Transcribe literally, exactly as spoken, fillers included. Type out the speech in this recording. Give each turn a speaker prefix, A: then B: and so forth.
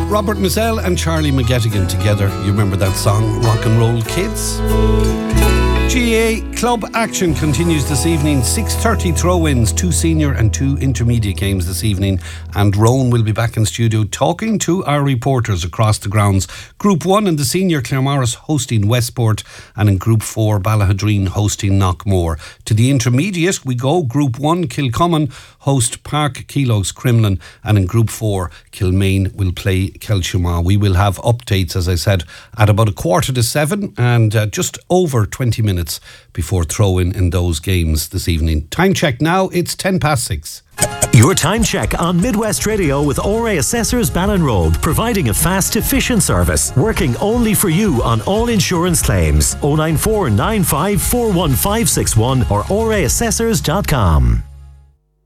A: Robert Mizell and Charlie McGettigan together. You remember that song, Rock and Roll Kids? G A A Club action continues this evening. six thirty throw-ins, two senior and two intermediate games this evening. And Rowan will be back in studio talking to our reporters across the grounds. Group one in the senior, Claremorris hosting Westport. And in Group four, Ballahadreen hosting Knockmore. To the intermediate we go. Group one, Kilcommon host Park Keelogs Cremlin. And in Group four, Kilmaine will play Kelshima. We will have updates, as I said, at about a quarter to seven and uh, just over twenty minutes before throw-in in those games this evening. Time check now, it's ten past six.
B: Your time check on Midwest Radio with O R A Assessors Ballinrobe, providing a fast, efficient service, working only for you on all insurance claims. oh nine four nine five four one five six one or O R A assessors dot com.